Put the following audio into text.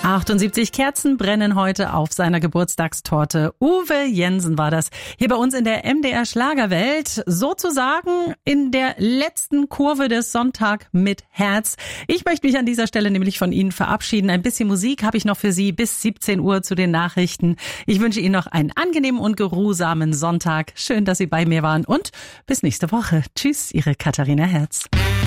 78 Kerzen brennen heute auf seiner Geburtstagstorte. Uwe Jensen war das. Hier bei uns in der MDR Schlagerwelt, sozusagen in der letzten Kurve des Sonntag mit Herz. Ich möchte mich an dieser Stelle nämlich von Ihnen verabschieden. Ein bisschen Musik habe ich noch für Sie bis 17 Uhr zu den Nachrichten. Ich wünsche Ihnen noch einen angenehmen und geruhsamen Sonntag. Schön, dass Sie bei mir waren und bis nächste Woche. Tschüss, Ihre Katharina Herz.